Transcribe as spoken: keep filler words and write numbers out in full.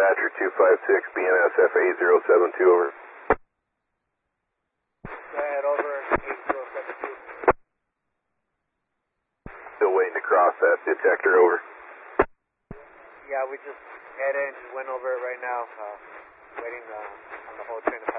Badger two five six, B N S F eight zero seven two, over. Go ahead, over, eight zero seven two. Still waiting to cross that detector, over. Yeah, we just head in, just went over it right now, uh, waiting uh, on the whole train of